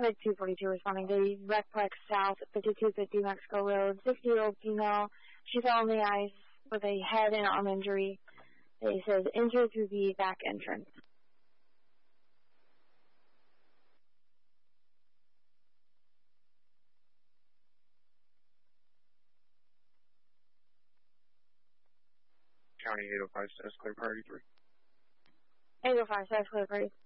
Hood 242 responding to Recplex South, 5250 Mexico Road, 60-year-old female. She fell on the ice with a head and arm injury. It says enter through the back entrance. County 805 says clear priority 3. 805 says clear priority